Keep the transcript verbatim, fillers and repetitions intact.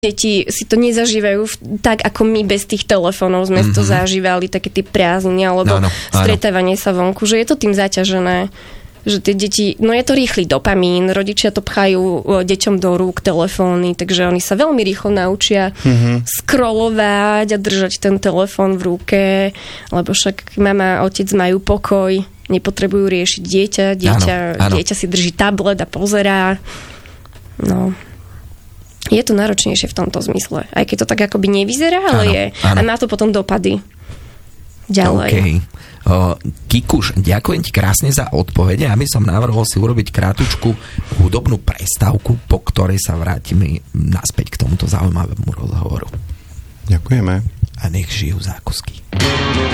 deti si to nezažívajú tak, ako my bez tých telefónov sme mm-hmm. to zažívali, také tie prázdniny alebo no, no, stretávanie sa vonku, že je to tým zaťažené. Že tie deti, no je to rýchly dopamín, rodičia to pchajú deťom do rúk telefóny, takže oni sa veľmi rýchlo naučia mm-hmm. scrollovať a držať ten telefón v ruke, lebo však mama a otec majú pokoj, nepotrebujú riešiť dieťa, dieťa, áno, áno. dieťa si drží tablet a pozerá. No... Je to náročnejšie v tomto zmysle. Aj keď to tak akoby nevyzerá, ale áno, je. Áno. A má to potom dopady. Ďalej. Okay. Uh, Kikuš, ďakujem ti krásne za odpovede. Ja by som navrhol si urobiť krátučku hudobnú prestávku, po ktorej sa vrátime naspäť k tomuto zaujímavému rozhovoru. Ďakujeme. A nech žijú zákusky.